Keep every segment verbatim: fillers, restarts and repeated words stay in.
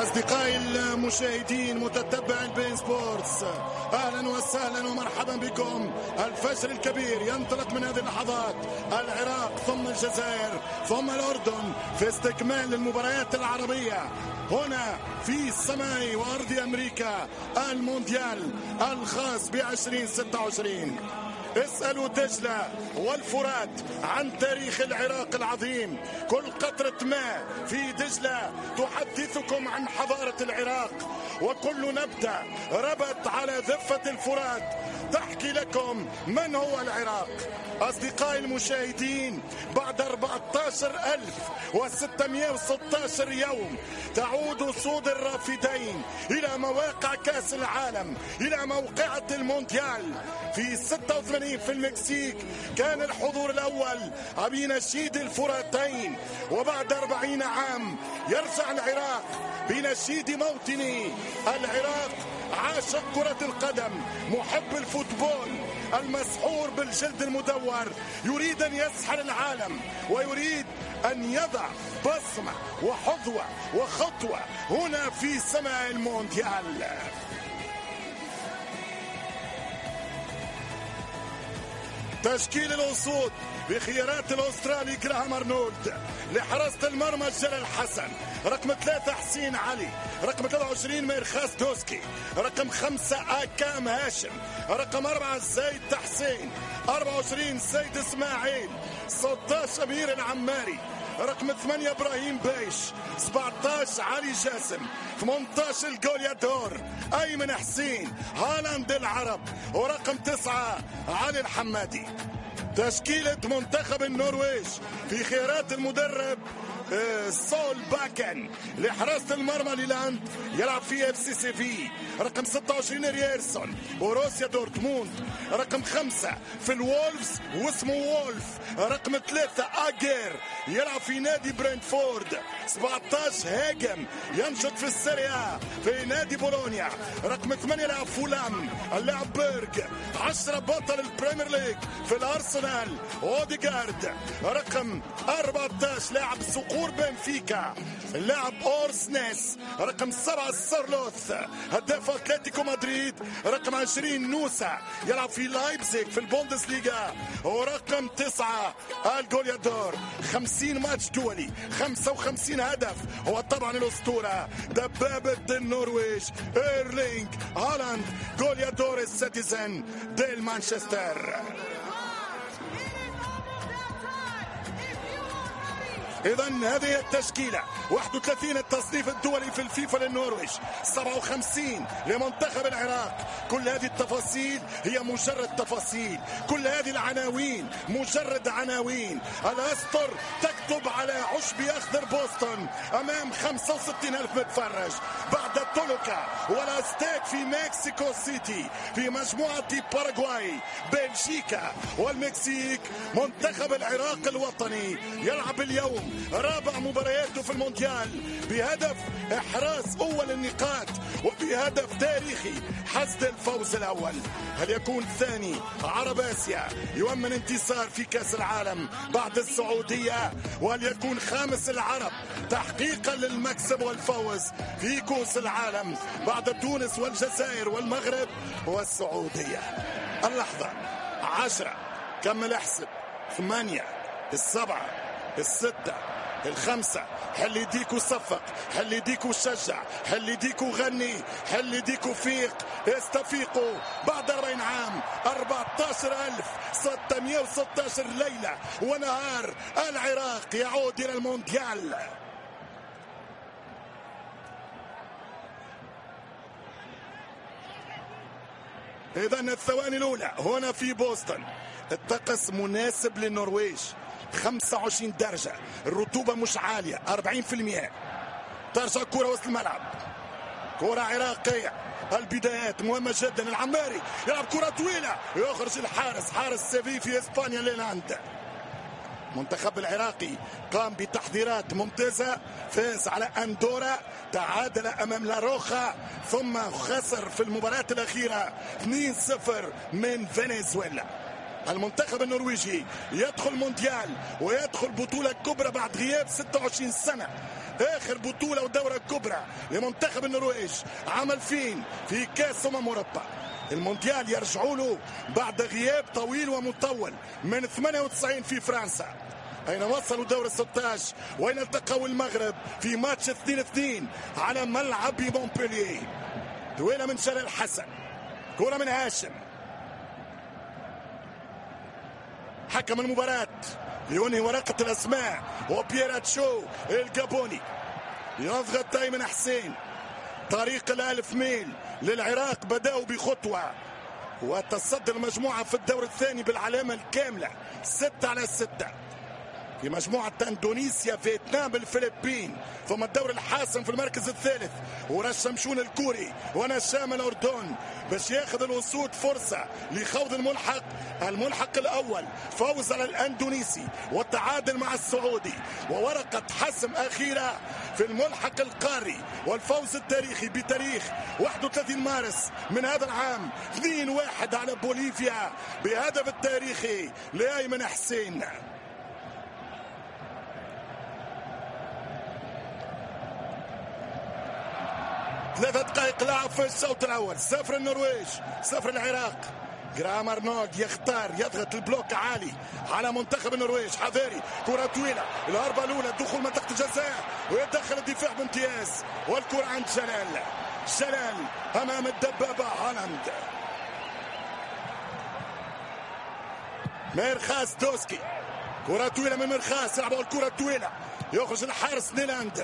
أصدقائي المشاهدين متتبع البين سبورتس، أهلا وسهلا ومرحبا بكم. الفجر الكبير ينطلق من هذه اللحظات، العراق ثم الجزائر ثم الأردن في استكمال المباريات العربية هنا في سماء وأرض أمريكا، المونديال الخاص ب ألفين وستة وعشرين. اسألوا دجلة والفرات عن تاريخ العراق العظيم. كل قطرة ماء في دجلة تحدثكم عن حضارة العراق، وكل نبتة ربت على ضفة الفرات تحكي لكم من هو العراق. أصدقائي المشاهدين، بعد أربعة عشر ألف وستمائة وستة عشر يوم تعود صود الرافدين إلى مواقع كأس العالم، إلى موقعة المونديال في ستة وثمانين في المكسيك. كان الحضور الأول بنشيد الفراتين، وبعد أربعين عام يرجع العراق بنشيد موطني. العراق عاشق كرة القدم، محب الفوتبول، المسحور بالجلد المدور، يريد أن يسحر العالم ويريد أن يضع بصمة وحظوة وخطوة هنا في سماء المونديال. تشكيل الأسود بخيارات الأسترالي جراهام أرنولد، لحراسة المرمى جلال حسن، رقم ثلاثة حسين علي، رقم ثلاثة وعشرين ميرخاس دوسكي، رقم خمسة آكام هاشم، رقم أربعة زيد تحسين، أربعة وعشرين سيد إسماعيل، ستة عشر أمير العماري، رقم ثمانية إبراهيم بيش، سبعة عشر علي جاسم، ثمانية عشر الجوليادور أيمن حسين هالاند العرب، ورقم تسعة علي الحمادي. تشكيلة منتخب النرويج في خيارات المدرب سول باكن، لحراسة المرمى ليلاند يلعب في اف سي سي في، رقم ستة وعشرين رييرسون وروسيا دورتموند، رقم خمسة في الوولفز واسمه وولف، رقم ثلاثة اجير يلعب في نادي برينتفورد، سبعة عشر هاجم ينشط في السيريا في نادي بولونيا، رقم ثمانية لاعب فولام اللاعب بيرج، عشرة بطل البريمير ليج في الارسنال اوديغارد، رقم أربعة عشر لاعب سقور بنفيكا اللاعب اورسنيس، رقم سبعة سارلوث هداف اتلتيكو مدريد، رقم عشرين نوسا يلعب في لايبزيغ في البوندسليغا، ورقم تسعة الجوليادور. خمسين ماتش دولي، خمسة وخمسين هدف، هو طبعا الاسطوره دبابه النرويج ايرلينغ هالاند، جوليادور السيتيزن ديل مانشستر. إذن هذه التشكيلة، واحد وثلاثين التصنيف الدولي في الفيفا للنرويج، سبعة وخمسين لمنتخب العراق. كل هذه التفاصيل هي مجرد تفاصيل، كل هذه العناوين مجرد عناوين. الأسطر تكتب على عشب أخضر بوسطن أمام خمسة وستين ألف متفرج بعد تولوكا والأستاك في مكسيكو سيتي في مجموعة باراغواي بلجيكا والمكسيك. منتخب العراق الوطني يلعب اليوم رابع مبارياته في المونديال بهدف إحراز أول النقاط وبهدف تاريخي حصد الفوز الأول. هل يكون ثاني عرب آسيا يؤمن انتصار في كأس العالم بعد السعودية؟ وهل يكون خامس العرب تحقيقا للمكسب والفوز في كأس العالم بعد تونس والجزائر والمغرب والسعودية؟ اللحظة عشرة، كمل احسب، ثمانية، السبعة، الستة، الخمسة، حل يديك وصفق، حل يديك وشجع، حل يديك وغني، حل يديك وفيق. استفيقوا بعد أربعين عام، أربعة عشر ألف وستمائة وستة عشر ليلة ونهار، العراق يعود إلى المونديال. إذن الثواني الأولى هنا في بوسطن، الطقس مناسب للنرويج، خمسة وعشرين درجة، الرطوبة مش عالية، أربعين بالمئة. ترجع كرة وسط الملعب، كرة عراقية، البدايات مهمة جدا. العماري يلعب كرة طويلة، يخرج الحارس، حارس سيفي في إسبانيا ليلاند. المنتخب العراقي قام بتحضيرات ممتازة، فاز على أندورا، تعادل أمام لاروخا، ثم خسر في المباراة الأخيرة اثنين صفر من فنزويلا. المنتخب النرويجي يدخل مونديال ويدخل بطولة كبرى بعد غياب ستة وعشرين سنة. اخر بطوله ودوره كبرى لمنتخب النرويج عمل فين في كاس امم اوروبا. المونديال يرجعوا له بعد غياب طويل ومطول من ثمانية وتسعين في فرنسا، أين وصلوا دور ستة عشر وأين التقوا المغرب في ماتش اثنين اثنين على ملعب مونبلييه. دويلة من جلال حسن، كرة من هاشم، حكم المباراة ينهي ورقة الأسماء وبيراتشو الجابوني. يضغط أيمن حسين، طريق الألف ميل للعراق بدأوا بخطوة وتصدر المجموعة في الدور الثاني بالعلامة الكاملة ستة على ستة في مجموعة اندونيسيا فيتنام الفلبين. ثم الدور الحاسم في المركز الثالث ورشمشون الكوري ونشام الأردن باش ياخذ الأسود فرصة لخوض الملحق الملحق الأول، فوز على الأندونيسي والتعادل مع السعودي وورقة حسم أخيرة في الملحق القاري والفوز التاريخي بتاريخ واحد وثلاثين مارس من هذا العام اثنين واحد على بوليفيا بهدف التاريخي لأيمن حسين. ثلاثة دقائق لعب في الشوط الأول، صفر النرويج صفر العراق. جراهام أرنولد يختار يضغط البلوك عالي على منتخب النرويج. حذاري، كرة طويلة، الهربة الأولى، دخول منطقة الجزاء ويدخل الدفاع بامتياز والكرة عند جلال. جلال أمام الدبابة هالاند. ميرخاس دوسكي، كرة طويلة من ميرخاس، يلعبوا الكرة الطويلة، يخرج الحارس نيلاند.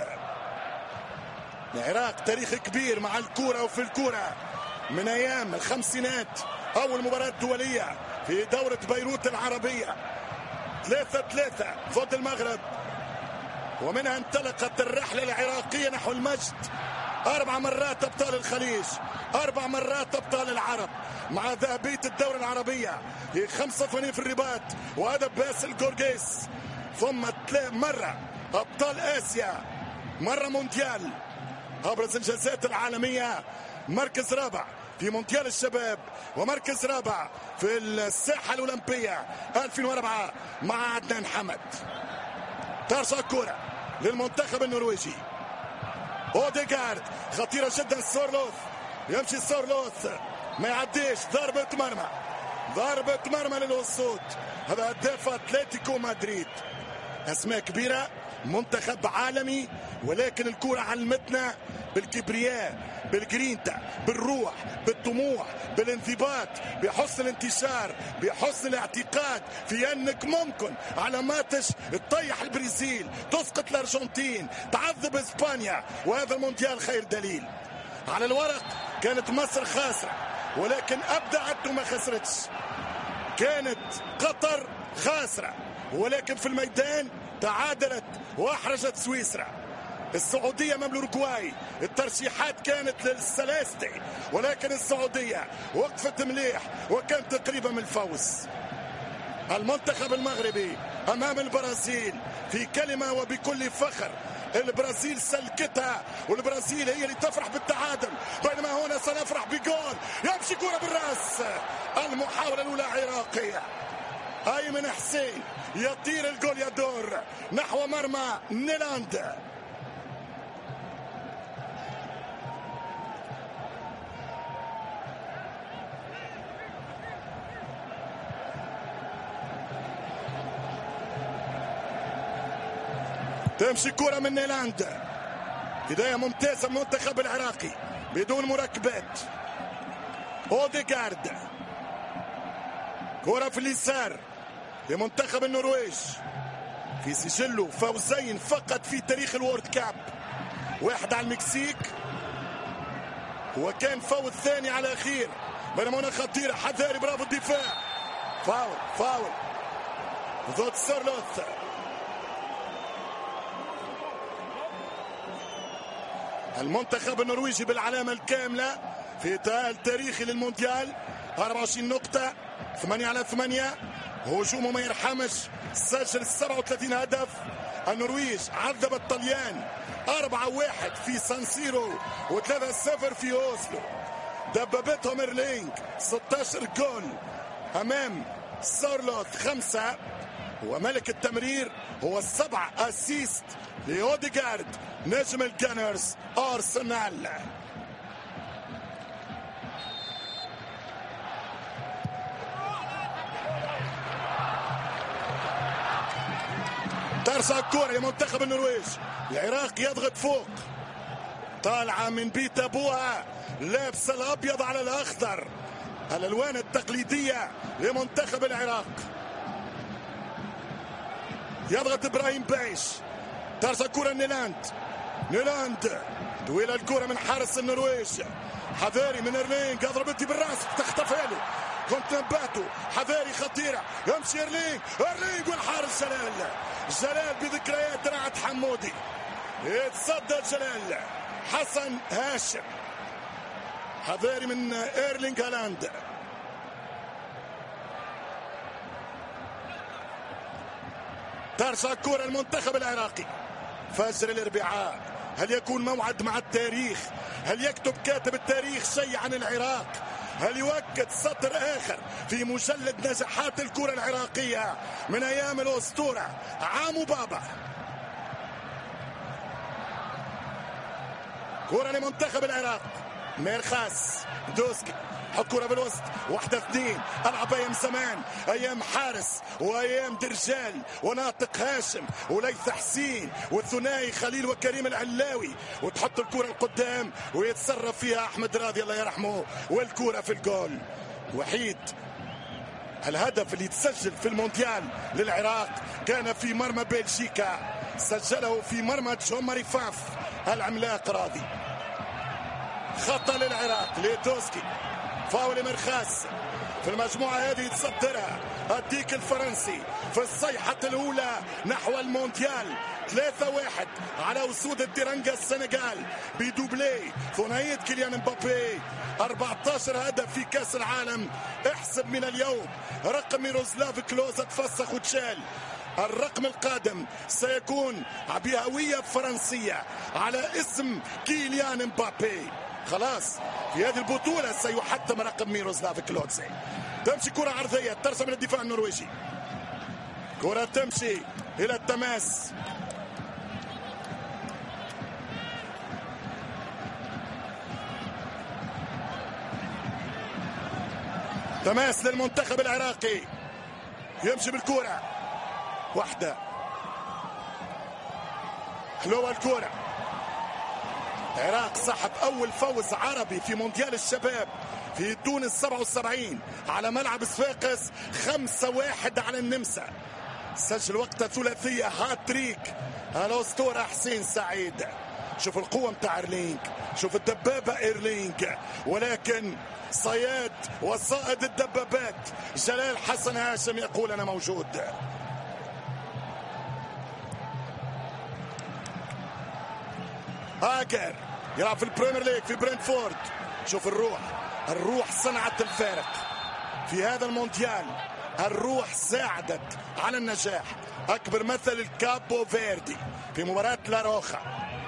العراق تاريخ كبير مع الكرة وفي الكرة من أيام الخمسينات، أول مباراة دولية في دورة بيروت العربية ثلاثة ثلاثة ضد المغرب، ومنها انطلقت الرحلة العراقية نحو المجد. أربع مرات أبطال الخليج، أربع مرات أبطال العرب، مع ذهبية الدورة العربية في خمسة وثمانين في الرباط وهدف باسل جورجيس، ثم مرة أبطال آسيا، مرة مونديال. أبرز الجائزات العالمية مركز رابع في مونديال الشباب ومركز رابع في الساحة الأولمبية ألفين وأربعة مع عدنان حمد. ترجع الكرة للمنتخب النرويجي. اوديغارد خطيرة جدا، سورلوث يمشي، سورلوث ما يعديش، ضربة مرمى، ضربة مرمى للأسود. هذا هداف أتلتيكو مدريد، أسماء كبيرة، منتخب عالمي، ولكن الكرة علمتنا بالكبرياء، بالجرينتا، بالروح، بالطموح، بالانضباط، بحسن الانتشار، بحسن الاعتقاد في انك ممكن على ماتش تطيح البرازيل، تسقط الارجنتين، تعذب اسبانيا، وهذا المونديال خير دليل. على الورق كانت مصر خاسرة، ولكن ابدعت وما خسرتش. كانت قطر خاسرة، ولكن في الميدان تعادلت واحرجت سويسرا. السعودية امام الاوروغواي الترشيحات كانت للثلاثة، ولكن السعودية وقفت مليح وكانت قريبة من الفوز. المنتخب المغربي امام البرازيل في كلمة وبكل فخر، البرازيل سلكتها، والبرازيل هي اللي تفرح بالتعادل، بينما هنا سنفرح بجول. يمشي كرة بالراس، المحاولة الاولى عراقية. أيمن حسين يطير، الجول يدور نحو مرمى نيلاند. تمشي كرة من نيلاند، بداية ممتازة من المنتخب العراقي بدون مركبات. اوديغارد، كرة في اليسار لمنتخب النرويج في سجله فوزين فقط في تاريخ الوورد كاب، واحد على المكسيك وكان فوز ثاني على الاخير. بينما هنا خطيرة، حذاري، برافو الدفاع، فاول فاول ضد سورلوث. المنتخب النرويجي بالعلامة الكاملة في تأهل تاريخي للمونديال، أربعة وعشرين نقطة، ثمانية على ثمانية، هجومه ما يرحمش، سجل سبعة وثلاثين هدف. النرويج عذب الطليان أربعة واحد في سانسيرو وثلاثة صفر في اوسلو، دببتهم إيرلينغ ستة عشر جول امام سورلوث خمسة، وملك التمرير هو السبع اسيست لأوديغارد نجم الجانرز أرسنال. ترسى الكرة لمنتخب النرويج. العراق يضغط فوق، طالعة من بيت أبوها، لابسة الأبيض على الأخضر، الألوان التقليدية لمنتخب العراق. يضغط إبراهيم بايش، ترسى الكرة نيلاند، نيلاند طويلة الكرة من حارس النرويج، حذاري من إيرلينغ، أضربتي بالرأس تختفي له، كنت نباتو، حذاري خطيرة، يمشي إيرلينغ، إيرلينغ والحارس جلال، جلال بذكريات رعد حمودي، يتصدى جلال، حسن هاشم، حذاري من إيرلينغ هالاند. ترسى الكرة المنتخب العراقي. فجر الاربعاء، هل يكون موعد مع التاريخ؟ هل يكتب كاتب التاريخ شيء عن العراق؟ هل يؤكد سطر آخر في مجلد نجاحات الكرة العراقية من أيام الأسطورة عامو بابا؟ كرة لمنتخب العراق، ميرخاس دوسكي، حط كرة بالوسط، واحدة اثنين، ألعب أيام زمان، أيام حارس وأيام درجال وناطق هاشم وليث حسين والثنائي خليل وكريم العلاوي، وتحط الكرة القدام ويتصرف فيها أحمد راضي الله يرحمه، والكرة في الجول. وحيد الهدف اللي تسجل في المونديال للعراق كان في مرمى بلجيكا، سجله في مرمى جون رفاف العملاق راضي. خطأ للعراق لدوسكي، فاول مرخاس في المجموعة هذه يتصدرها الديك الفرنسي في الصيحة الأولى نحو المونديال. ثلاثة واحد على أسود التيرانجا السنغال بدوبلي ثنائية كيليان مبابي. أربعة عشر هدف في كأس العالم، احسب من اليوم رقم ميروسلاف كلوزا تفسخ وتشال. الرقم القادم سيكون بهوية فرنسية على اسم كيليان مبابي. خلاص في هذه البطولة سيحتم رقم ميروسلاف كلوزا. تمشي كرة عرضية ترسى من الدفاع النرويجي، كرة تمشي إلى التماس، تماس للمنتخب العراقي، يمشي بالكرة واحدة حلوة الكرة. العراق صاحب أول فوز عربي في مونديال الشباب في تونس سبعة وسبعين على ملعب صفاقس، خمسة واحد على النمسا. سجل وقتها ثلاثية هاتريك الأسطورة حسين سعيد. شوف القوة متاع إيرلينغ، شوف الدبابة إيرلينغ، ولكن صياد وصائد الدبابات جلال حسن هاشم يقول أنا موجود. هاجر يلعب في البريمير ليج في برينتفورد. شوف الروح، الروح صنعت الفارق في هذا المونديال، الروح ساعدت على النجاح. أكبر مثل الكابو فيردي في مباراة لاروخا.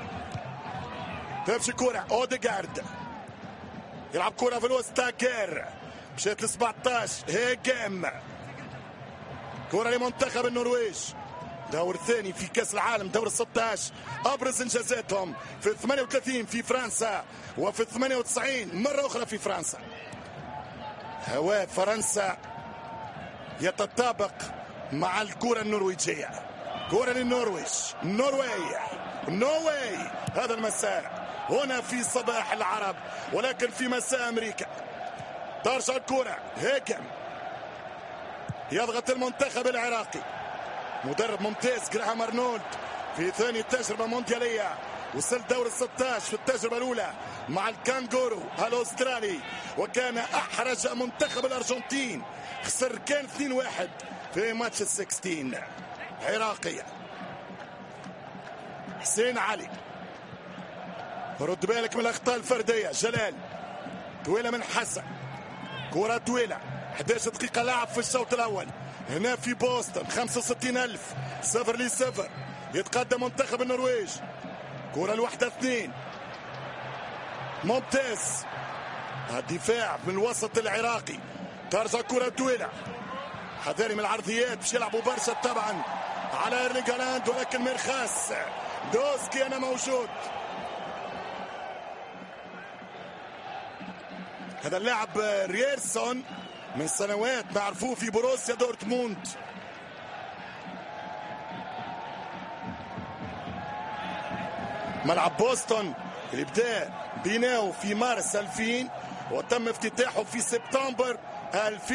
تمشي كرة أوديغارد، يلعب كرة في الوسط تاكير، مشيت ل سبعطاش هيجم، كرة لمنتخب النرويج، دور ثاني في كأس العالم، دور ستطاش، أبرز إنجازاتهم في ثمانية وثلاثين في فرنسا وفي ثمانية وتسعين مرة أخرى في فرنسا. هواء فرنسا يتطابق مع الكرة النرويجية. كرة للنرويج، نوروي نوواي هذا المساء هنا في صباح العرب ولكن في مساء أمريكا. ترجع الكرة هيكم، يضغط المنتخب العراقي، مدرب ممتاز جراهام أرنولد في ثاني تجربة مونديالية، وصل دور الستاش في التجربة الأولى مع الكانغورو الأسترالي، وكان أحرج منتخب الأرجنتين، خسر كان اثنين واحد في ماتش الستاشر. عراقية حسين علي، رد بالك من الأخطاء الفردية. جلال طويلة من حسن، كرة طويلة، إحدى عشرة دقيقة لعب في الشوط الأول هنا في بوسطن، خمسة وستين ألف صفر لصفر، يتقدم منتخب النرويج. كرة الواحدة اثنين، ممتاز الدفاع من الوسط العراقي. ترجع كرة طويلة، حذاري من العرضيات باش يلعبوا برشا طبعا على إيرلينغ هالاند، ولكن ميرخاس دوسكي أنا موجود. هذا اللاعب رييرسون من سنوات نعرفوه في بروسيا دورتموند. ملعب بوسطن اللي بدا بناؤه في مارس ألفين وتم افتتاحه في سبتمبر ألفين.